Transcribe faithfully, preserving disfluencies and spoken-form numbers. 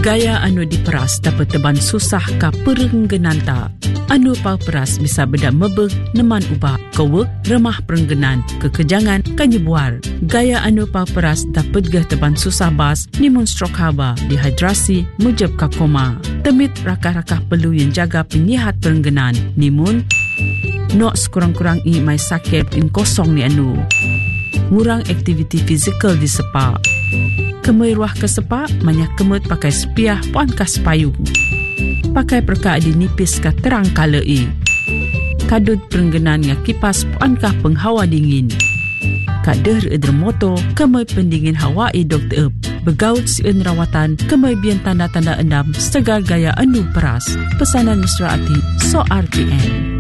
Gaya anu diperas dapat teban susah ka perenggenan ta. Anu pau peras bisa beda mebeg neman ubah kewe remah perenggenan kekejangan kanyebuar. Gaya anu pau peras dapat gah teban susah bas nimun stroke haba, dehidrasi, mujab ka koma. Temit rakah-rakah perlu yang jaga penyihat perenggenan nimun nok sekurang-kurang i mai sakit in kosong ni anu. Ngurang aktiviti fizikal di sepa. Kemai ruah ke sepa, banyak kemut pakai sepiah puan kas payung. Pakai perka di nipis ka terang kala i. Kadut perenggenan nga kipas puan ka penghawa dingin. Kader edr moto, kemai pendingin hawa i dokter ep. Begaut si en rawatan, kemai bian tanda-tanda endam segar gaya anu peras. Pesanan Nusra Ati, So R T M.